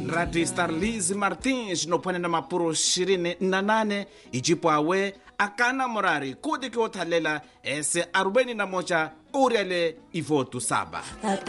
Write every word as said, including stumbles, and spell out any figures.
Rati Starliz Martins no pone na mapuro shirini na nane ijipo awe akana morari kudi ki othalela ese arobaini na moja uriale ivotu saba.